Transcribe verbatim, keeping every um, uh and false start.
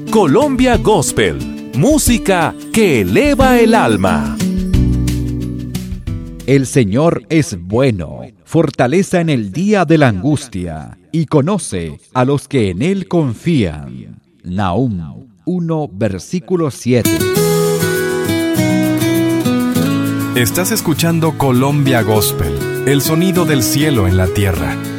Colombia Gospel, música que eleva el alma. El Señor es bueno, fortaleza en el día de la angustia, y conoce a los que en Él confían. Nahum uno, versículo siete. Estás escuchando Colombia Gospel, el sonido del cielo en la tierra.